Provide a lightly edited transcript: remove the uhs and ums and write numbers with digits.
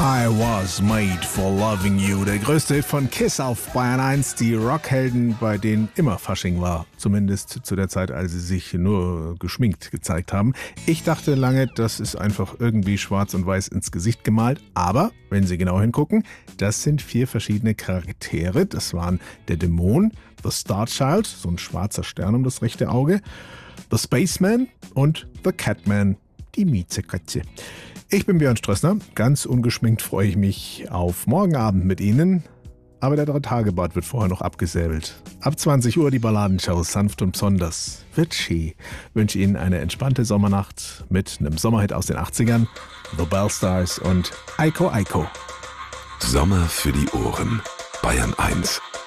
I was made for loving you. Der größte Hit von Kiss auf Bayern 1. Die Rockhelden, bei denen immer Fasching war. Zumindest zu der Zeit, als sie sich nur geschminkt gezeigt haben. Ich dachte lange, das ist einfach irgendwie schwarz und weiß ins Gesicht gemalt. Aber, wenn Sie genau hingucken, das sind 4 verschiedene Charaktere. Das waren der Dämon, The Star Child, so ein schwarzer Stern um das rechte Auge, The Spaceman und The Catman, die Miezekatze. Ich bin Björn Strössner. Ganz ungeschminkt freue ich mich auf morgen Abend mit Ihnen. Aber der 3-Tage-Bad wird vorher noch abgesäbelt. Ab 20 Uhr die Balladenshow sanft und besonders. Wird schön. Wünsche Ihnen eine entspannte Sommernacht mit einem Sommerhit aus den 80ern, The Bellstars und Eiko Eiko. Sommer für die Ohren. Bayern 1.